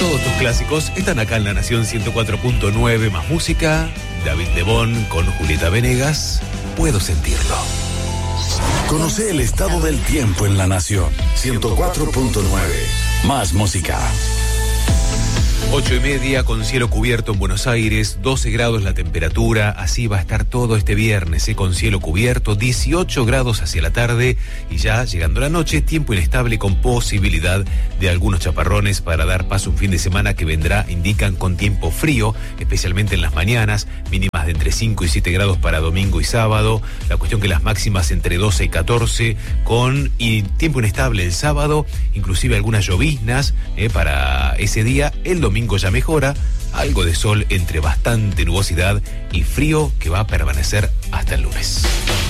Todos tus clásicos están acá en La Nación 104.9, más música. David Lebón con Julieta Venegas. Puedo sentirlo. Conoce el estado del tiempo en La Nación 104.9, más música. 8:30 con cielo cubierto en Buenos Aires, 12 grados la temperatura, así va a estar todo este viernes, con cielo cubierto, 18 grados hacia la tarde y ya llegando la noche, tiempo inestable con posibilidad de algunos chaparrones para dar paso a un fin de semana que vendrá, indican, con tiempo frío, especialmente en las mañanas, mínimas de entre 5 y 7 grados para domingo y sábado, la cuestión que las máximas entre 12 y 14, con tiempo inestable el sábado, inclusive algunas lloviznas para ese día. El domingo ya mejora, algo de sol entre bastante nubosidad y frío que va a permanecer hasta el lunes.